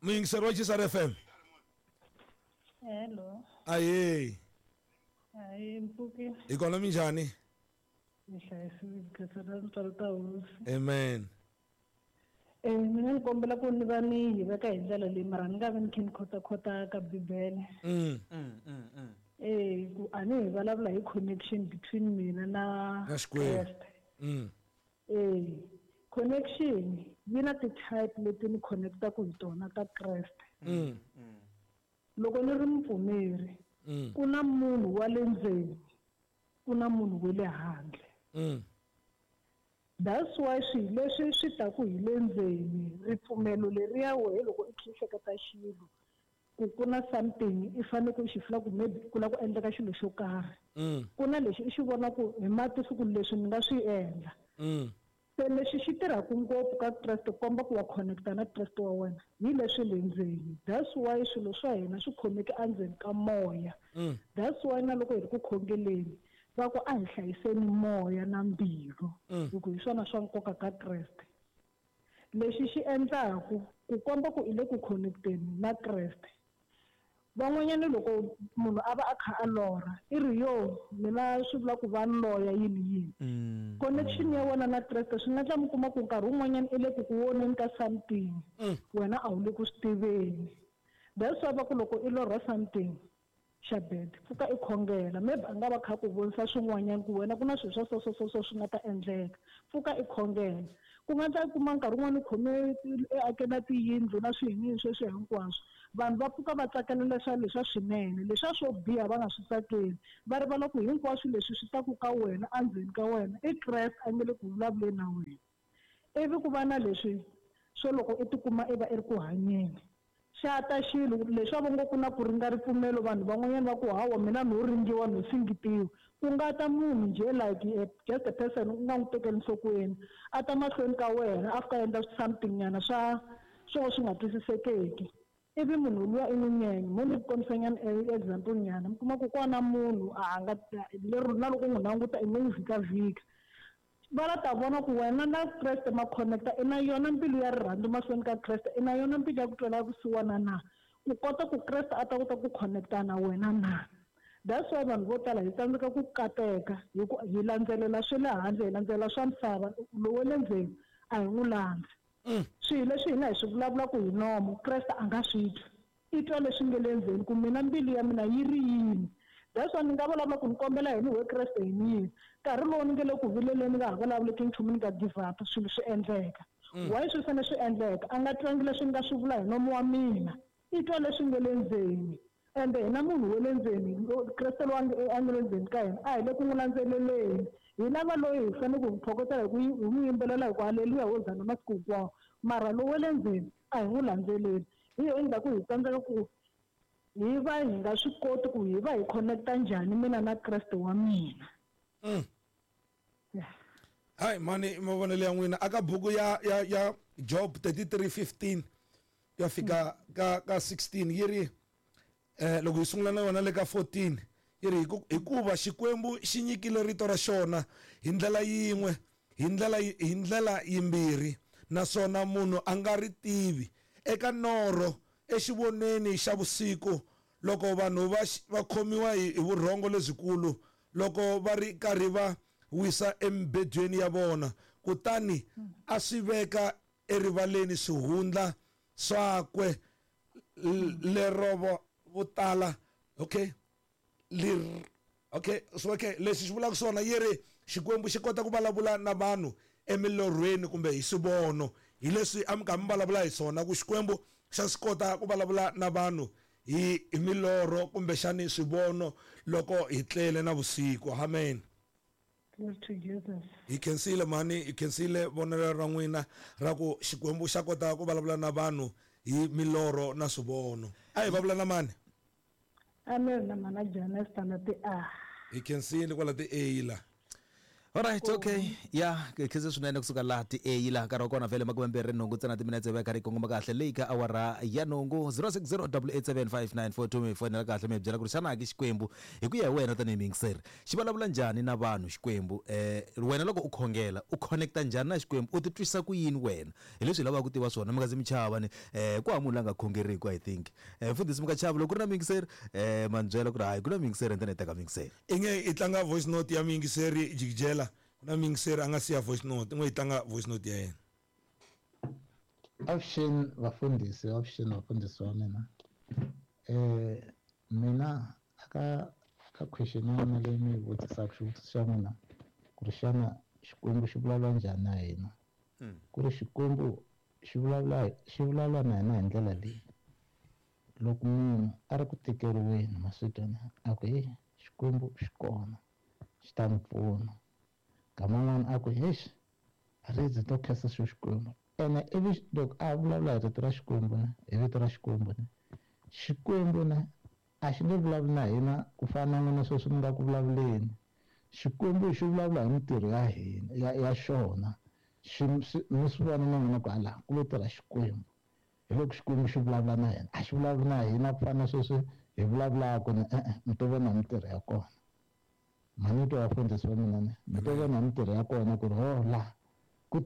Muyingiseri wa Chisar FM. Hello. Aye. Hayi Mpuki. Economy njani? Ngihlayisile ngikhathela ntswalta hosi. Amen. Mina ngikombela ku ni va ni veka hi ndlela leyi mara ni nga vi ni kha ni khota ka Bibele. Ku a ni hi vulavula hi connection between mina na Xikwembu. Connection yi na ti-type leti ni connectaku hi tona ta Kreste. Loko ni ri mupfumeri ku na munhu wa le ndzeni ku na munhu wa le handle. That's why swilo leswi swi taku hi le ndzeni ripfumelo leriya wehe loko i kha i hleketa xilo ku na something i fanele ku xi fila ku maybe ku la ku endleka xilo xo karhi ku na lexi i xi vona ku hi matihlo ku leswi ni nga swi endla. Se lexi xi tirhaku ngopfu ka Kreste komba ku wa connecta na Kreste wa wena hi leswi le ndzeni. That's why swilo swa hina swi khomeke endzeni ka moya. That's why na loko hi ri ku khongeleni va ku a hi hlayiseni moya na mbilu hi ku hi swona swa nkoka ka Kreste. Lexi xi endlaku ku komba ku i le ku connecteni na Kreste. Van'wanyana loko munhu a va a kha a lorha i ri yo mina swi vula ku va ni loya yini. Connection ya wena na Kreste swi nga tla mi kuma ku nkarhi wun'wanyana i le ku voneni ka something wena a wu le ku swi tiveni. That's why va ku loko i lorha something xa bed pfuka i khongela maybe a nga va kha ku vonisa swin'wanyana ku wena ku na swilo swo swi nga ta endleka pfuka i khongela. Ku nga ta kuma nkarhi wun'wani khome akela tiyindlu na swiyini sweswi hinkwaswo vanhu va pfuka va tsakela leswa swinene leswa swo biha va nga swi tsakeli va rivala ku hinkwaswo leswi swi taku ka wena endzeni ka wena i Kreste a nge le ku vulavuleni na wena. Ivi ku va na leswi swo loko i tikuma i va i ri ku hanyeni xa ta xilo leswi va ngo ku na ku ringa ripfumelo vanhu van'wanyana va ku hawa mina no ringiwa no singitiwa ku nga ta munhu nje like just a person u nga n'wi tekeli nhlokweni a ta mahlweni ka wena a fika endla something nyana swo swi nga twisisekeki. Ivi munhu luya i n'wi nyenye mo ni kombisa nyana example nyana mi kuma ku kona munhu a nga lero na loko n'wi languta i n'wi vhikavhika va la ta vona ku wena na Kreste ma connecta i na yona mbilu ya rirhandzu mahlweni ka Kreste i na yona mbilu ya ku twela vusiwana na ku kota ku Kreste a ta kota ku connecta na wena na. That's why vanhu vo tala hi tsandzeka ku kateka hi ku hi landzelela swe le handle hi landzelela swa misava lowu le ndzeni a hi n'wi landzi. Swilo leswi hina hi swi vulavula ku hi nomo Kreste a nga swi twi i twa leswi nge le ndzeni ku mina mbilu ya mina yi ri yini. That's why ni nga vulavula ku ni kombela yini we Kreste hi yini nkarhi lowu ni nge le ku vileleni ni nga ha vulavuleki nchumu ni nga give up swilo swi endleka. Why swi fane swi endleka a nga twangi leswi ni nga swi vula hi nomo wa mina i twa leswi nge le ndzeni ende hina munhu wa le ndzeni Kreste loyi a nge le ndzeni ka hina a hi le ku n'wi landzeleleni hi lava loyi hi fanele ku n'wi phokotela hi ku hi n'wi yimbelela hi ku haleluya hozana masiku hinkwawo mara lowu wa le ndzeni a hi n'wi landzeleli. Hi yo endzhaku hi tsandzeka ku hi va hi nga swi koti ku hi va hi connecta njhani mina na Kreste wa mina. Hayi mani mavonelo ya n'wina aka buku ya Job 33:15 ya fika ka 16 yi ri loko hi sungula na yona le ka 14 yi ri hikuva Xikwembu xi nyikile rito ra xona hi ndlela yin'we hi ndlela yimbirhi naswona munhu a nga ri tivi eka norho exivoneni xa vusiku loko vanhu va khomiwa hi vurhongo lebyikulu loko va ri karhi va wisa embedweni ya vona kutani a swi veka erivaleni swihundla swakwe lero votala okay leswi swi vulaka swona yi ri Xikwembu xi kota ku vulavula na vanhu emilorhweni kumbe hi swivono hi leswi a mi kha mi vulavula hi swona ku Xikwembu xa swi kota ku vulavula na vanhu hi milorho kumbe xani swivono loko hi tlele na vusiku. Amen. Hi khensile mani hi khensile vonelo ra n'wina ra ku Xikwembu xa kota ku vulavula na vanhu hi milorho na swivono. A hi vulavula na mani? Amen na mana Jonas tana ti a. Hi khensile kwala ti a la. Alright, okay. Yeah, khize swinene kusuka laha ti A laha nkarhi wa kona vhele makumembirhi nhungu tsena timinetse va karhi kongoma kahle leyi ka awara ya nhungu 0608875942 mi fonela kahle mi byela ku ri xana ki Xikwembu hi ku ya hi wena tanihi mingiseri xi vulavula njhani na vanhu Xikwembu wena loko u khongela u connecta njhani na Xikwembu u titwisa ku yini wena hi leswi lavaka ku tiva swona mi nga zi mi chava ni ku ha munhu la nga khongeriki I think mfundhisi mi nga chava loko ku ri na mingiseri man byela ku ri hayi ku na mingiseri inthanete ka mingiseri inge i tlanga voice note ya mingiseri Jigjela na mingiseri anga siya voice note n'we i tlanga voice note ya yena option vafundhisi wa mina aka question ya mina leyi mi vutisaka xivutiso xa n'wina ku ri xana Xikwembu xi vulavula njhani na hina ku ri Xikwembu xi vulavula na hina hi ndlela leyi loko munhu a ri ku tikeriweni maswetana a ku he Xikwembu xi kona xi ta mi pfuna nkama n'wana a ku hex ridzi to khensa xo Xikwembu ene ivi loko a vulavula hi rito ra Xikwembu hi vito ra Xikwembu a xi nge vulavuli na hina ku fana na sweswi ni nga ku vulavuleni Xikwembu xi vulavula hi mitirho ya hina ya xona mi swi vona na n'wina ku hala ku lo tirha Xikwembu hi loko Xikwembu xi vulavula na hina a xi vulavuli na hina ku fana na sweswi hi vulavulaka mi to vona mitirho ya kona manito vafundhisi va mina mi to vona mitirho ya kona ku ri la ku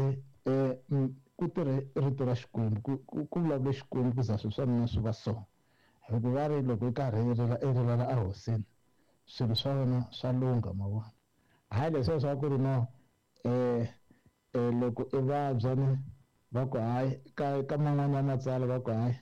tirhe rito ra Xikwembu ku vulavule Xikwembu ku za swilo swa mina swi va so hikuva va ri loko i karhi i rivala a hosini swilo swa wena swa lungha ma vona hayi leswiya swa ku ri no loko i vabya ni va ku hayi ka man'wani ya matsalwa va ku hayi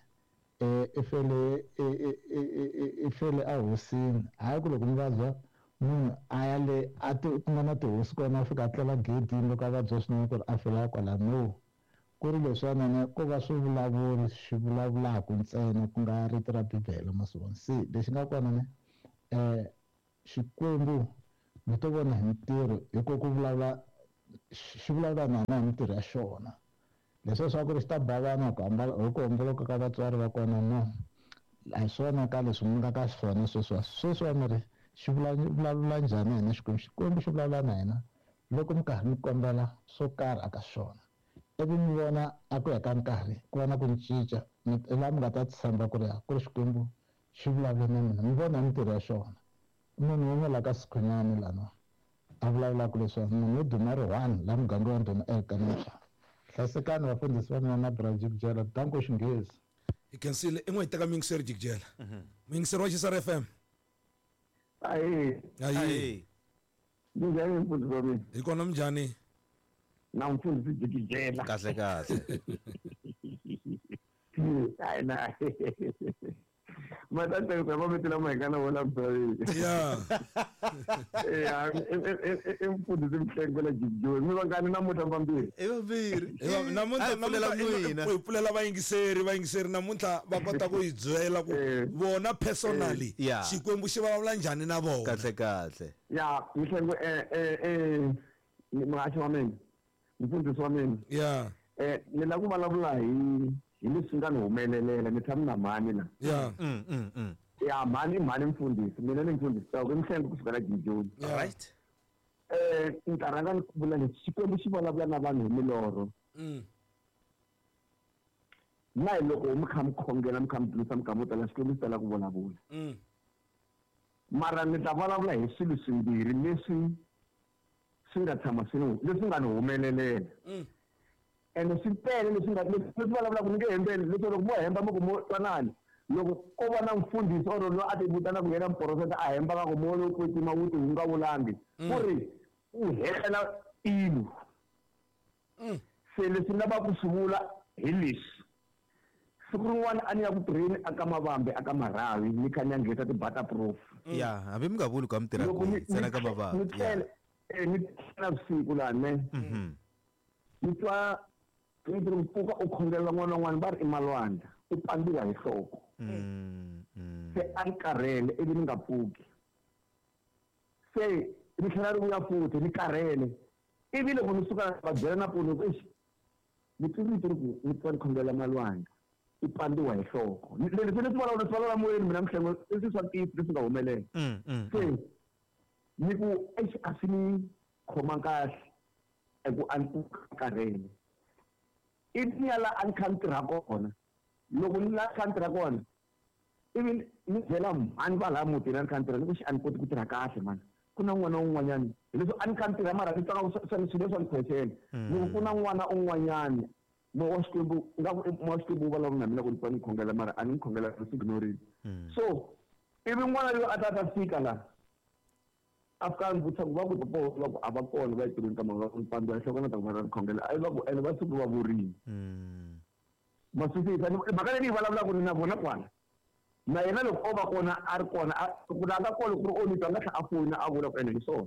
i fele a hosini hayi ku loko mi vabya munhu a ya le ku nga na tihosi kona a fika a tlela gedini loko a vabya swinene ku ri a fela kwala no ku ri leswiwanene ko va swivulavuri swi vulavulaka ntsena ku nga rito ra Bibele masivona se lexi nga kona ne Xikwembu mi to vona hi mitirho hikuva ku vulavula xi vulavula na hina hi mitirho ya xona leswiya swa ku ri xi ta ba vana hi ku homboloka ka vatswari va kona no a hi swona ka leswi mi nga ka swona sweswiwa mi ri xi vulavula njhani na hina Xikwembu xi vulavula na hina loko mi karhi mi kombela swo karhi aka swona ivi mi vona a ku ya ka nkarhi ku va na ku cinca laha mi nga ta tshemba ku ri Xikwembu xi vulavule na mina mi vona mitirho ya xona munhu wun'we la ka Sikhonyani lana a vulavulaka leswaku munhu wo duma ri 1 laha muganga wa ndhuna eka namuntlha hlayisekani vafundhisi va mina na brother Jigjela danko xinghezi i khansile i n'we i teka mingiseri Jigjela mingiseri wa Xisara FM ayi njhani mfundhisi wa mina hi kona mjhani na mfundhisi Jigjela kahle hayi na matata kwa mama tena maikana wala msari i mfundhisi mhlengela Jigjela mi vangani namuntlha vambirhi namuntlha u pfulela vayingiseri namuntlha va kota ku hi byela ku vona personally Xikwembu xi vulavula njhani na vona kahle ya mhlengo mhaxi wa mina mfundhisi wa mina ni la ku vulavula hi leswi nga ni humelelela ni tshama na mhani la ya mhani mfundhisi mina ni mfundhisi ku mhlengo kusukela Jigjela right ni ta rhanga ni vula leswi Xikwembu xi vulavula na vanhu hi milorho na hi loko mi kha mi khongela mi kha mi tirhisa minkama tala Xikwembu xi tala ku vulavula mara ni ta vulavula hi swilo swimbirhi leswi swi nga tshama leswi nga ni humelelela ene swi tele leswi vulavulaka ni nge hembeli leswi loko mo hemba mo ku mo twanani loko ko va na mfundhisi or lo a ti vutana ku yena mporofeta a hemba ka ku mo lo kwetima wuti wu nga vulangi ku ri u hela ilu se leswi ni lava ku swi vula hi leswi siku rin'wana a ni ya ku tirheni aka Mavambe aka Marhavi ni kha ni ya ngheta ti-butterproof hambi mi nga vuli ku mi tirha kwihi ntsena ka Mavambe ni tlela vusiku laha ne ni twa mpfuka u khongela n'wana n'wana va ri i malwandla u pandiwa hi nhloko se a ni karhele ivi ni nga pfuki se ni tlhela ri vuya futhi ni karhele ivi loko ni suka va byela nampundzu ku ni tiviti ri ku ni twa ni khongela malwandla i pandiwa hi nhloko leswi ni swi vulavula moyeni mina mihlengo i swi swa ntiyiso leswi nga humelela se ni ku a swi ni khoma kahle eku ankarhele ivi ya la country ra kona loko ni la country ra kona ivi ni byela mhani va laha mutini a country ni ku xi a ni koti ku tirha kahle mani ku na n'wana un'wanyani hileswi a ni country ra mara ni twaka swilo swa ni khwexela loko ku na n'wana un'wanyani wa Xikwembu wa Xikwembu vulavula na mina ku ni twa ni khongela mara a ni khongela ku signorile so ivi n'wana loyi a ta fika la after ni vutisa ku va ku va ku a va kona va etirhweni ka mapambi ya nhloko na ta ku va na khongela a va ku ene va suku va vurini maswisisa mhaka leyi ni vulavulaka ni na vona kwala na yena loko o va kona a ri kona ku na ka kona ku ri o ni twa nga tlha a foni a vula ku ene hi swona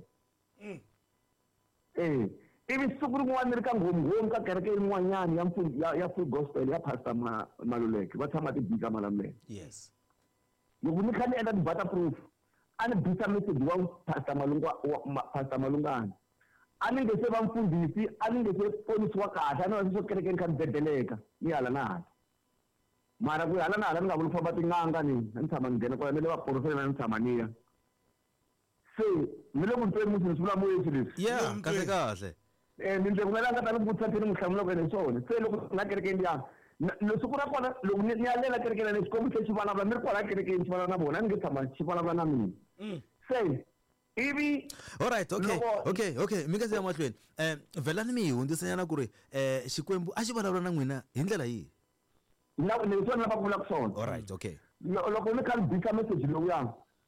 ivi siku rin'wana ni ri ka nghomghom ka kereke yin'wanyani ya full gospel ya pastor Maluleke va tshama tibika Malamulele yes loko ni kha ni endla ti-butterproof a ni bisa message wa pastor Malungana a ni nge se va mfundhisi a ni nge se ponisiwa kahle a ni va swo kerekeni kha ni bedeleka ni hala na hala mara ku hala na hala ni nga vuli famba tin'anga ni tshama ni nghena kwala ni le vaporofela ni tshama ni ya se ni le ku tweni musi ni swi vula moyesi leswi yeah kahle ni ndle ku nga nga ta ni vutisa ni n'wi hlamula ku ene swona se loko nga kerekeni liya siku ra kona loko ni ya lela kerekeni ni xikwembu xe xi vulavula ni ri kwala kerekeni xi vulavula na vona a ni nge tshama xi vulavula na mina se ivi alright okay mi nga se ya mahlweni velani mi hi hundzisanyana ku ri Xikwembu a xi vulavula na n'wina hi ndlela yihi leswi va ni lava ku vula ku swona alright okay loko ni kha ni bisa message lowuya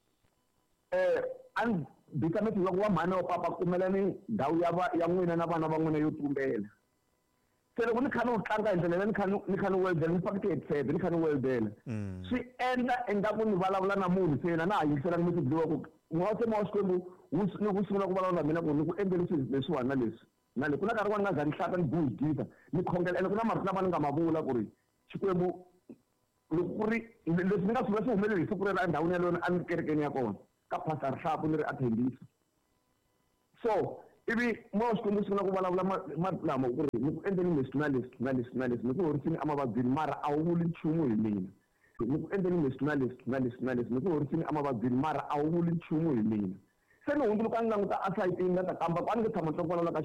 a ni bisa message loko wa mhani wa papa kumelani ndhawu ya n'wina na vana va n'wina yo tumbela se loko ni kha ni wu tlanga hi ndlela leyi ni kha ni weldela ni fake ti-headset ni kha ni weldela swi endla engaku ni vulavula na munhu se yena na ha yingiselanga message lowa ku n'wana se ma wa Xikwembu wu sungula ku vulavula na mina ku ni ku endleni swilo leswiwani na leswi na le ku na nkarhi wani nga za ni hlata ni buhigisa ni khongela ene ku na marito lama ni nga ma vula ku ri Xikwembu loko ku ri leswi ni nga swi vula swi humeleli hi siku rero endhawini yaleyo a ni kerekeni ya kona ka pastor Rihlapu ni ri athembisa so ivi mo Xikwembu sungula ku vulavula marito lama ku ri ni ku endleni leswi na leswi ni ku horisini emavabyini mara a wu vuli nchumu hi mina ni ku endleni leswi na leswi ni ku horisini emavabyini mara a wu vuli nchumu hi mina se ni hundzuluka ni languta asayitini na ta kamba ku a ni nge tshama ni twa ku vulavula ka